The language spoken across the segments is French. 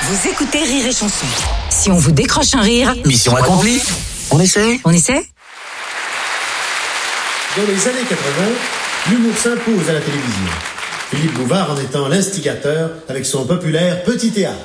Vous écoutez Rire et Chanson. Si on vous décroche un rire, mission accomplie. On essaie. on essaie. Dans les années 80, l'humour s'impose à la télévision. Philippe Bouvard en étant l'instigateur avec son populaire Petit Théâtre.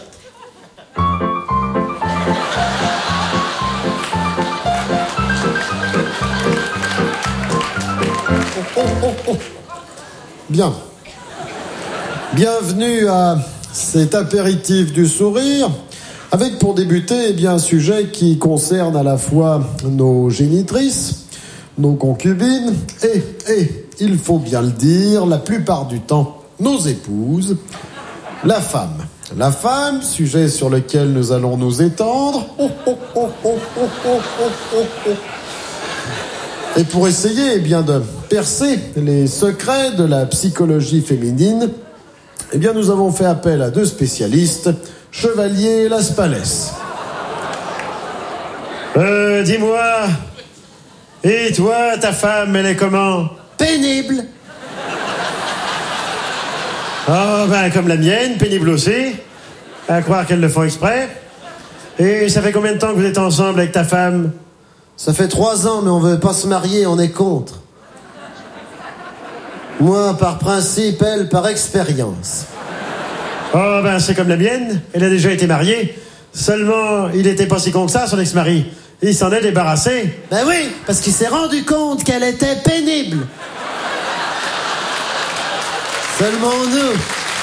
Bien. Bienvenue à cet apéritif du sourire, avec pour débuter un sujet qui concerne à la fois nos génitrices, nos concubines et, il faut bien le dire, la plupart du temps, nos épouses, la femme. La femme, sujet sur lequel nous allons nous étendre. Et pour essayer de percer les secrets de la psychologie féminine, nous avons fait appel à deux spécialistes, Chevalier et Laspalès. Dis-moi, et toi, ta femme, elle est comment? Pénible. Oh, comme la mienne, pénible aussi. À croire qu'elles le font exprès. Et ça fait combien de temps que vous êtes ensemble avec ta femme? Ça fait 3 ans, mais on veut pas se marier, on est contre. Moi, par principe, elle, par expérience. Oh, c'est comme la mienne. Elle a déjà été mariée. Seulement, il était pas si con que ça, son ex-mari. Il s'en est débarrassé. Ben oui, parce qu'il s'est rendu compte qu'elle était pénible. Seulement nous,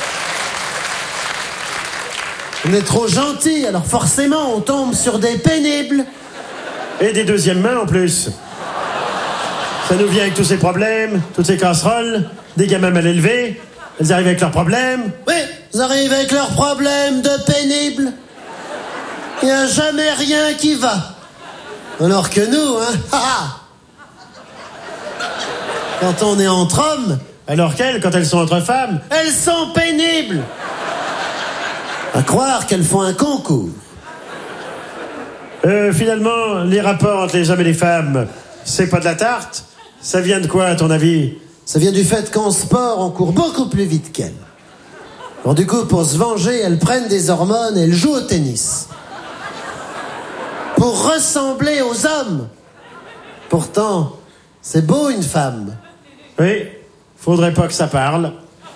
on est trop gentils, alors forcément, on tombe sur des pénibles. Et des deuxièmes mains en plus. Ça nous vient avec tous ces problèmes, toutes ces casseroles, des gamins mal élevés. Elles arrivent avec leurs problèmes. Oui, ils arrivent avec leurs problèmes de pénible. Il n'y a jamais rien qui va. Alors que nous, quand on est entre hommes... Alors qu'elles, quand elles sont entre femmes... Elles sont pénibles. À croire qu'elles font un concours. Finalement, les rapports entre les hommes et les femmes, c'est pas de la tarte? Ça vient de quoi, à ton avis? Ça vient du fait qu'en sport, on court beaucoup plus vite qu'elles. Alors du coup, pour se venger, elles prennent des hormones et elles jouent au tennis. Pour ressembler aux hommes. Pourtant, c'est beau une femme. Oui, faudrait pas que ça parle.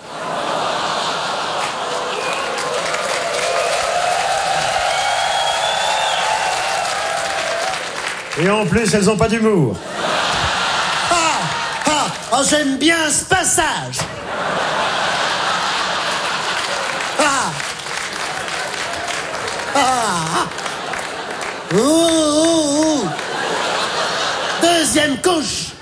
Et en plus, elles ont pas d'humour. Oh, j'aime bien ce passage. Deuxième couche.